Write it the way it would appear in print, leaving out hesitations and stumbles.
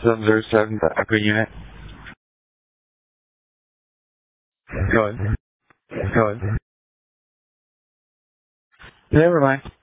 707, the Echo unit. Go ahead. Go ahead. Never mind.